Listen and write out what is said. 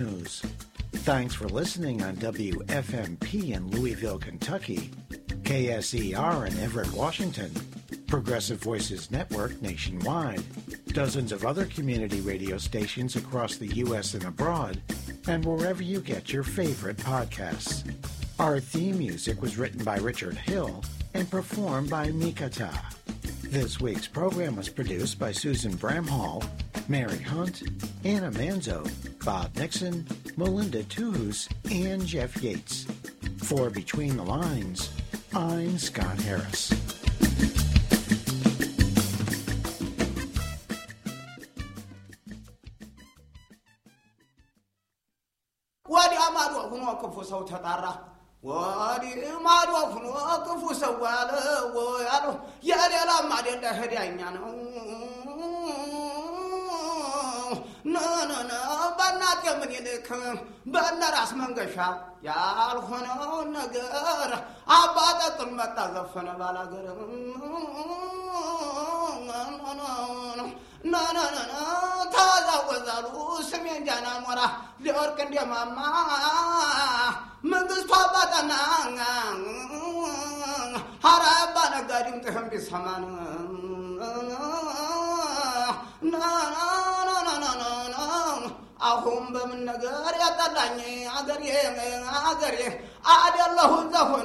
News. Thanks for listening on WFMP in Louisville, Kentucky, KSER in Everett, Washington, Progressive Voices Network nationwide, dozens of other community radio stations across the U.S. and abroad, and wherever you get your favorite podcasts. Our theme music was written by Richard Hill and performed by Mikata. This week's program was produced by Susan Bramhall, Mary Hunt, Anna Manzo, Bob Nixon, Melinda Tuhus, and Jeff Yates. For Between the Lines, I'm Scott Harris. በእነራስ መንገሻ ያልሆነው ነገር አባታ ጥመጣ ዘፈነ ባላገር ታዛወዛሉ ስሜን ጃና ሞራ ሊወርቅ እንደማማ መንግስቱ አባታና ሐራባ ነጋዴም ጥህም ቢሰማን አሁን በምን ነገር ያጣላኝ አገሬ አደለሁ ዘሆን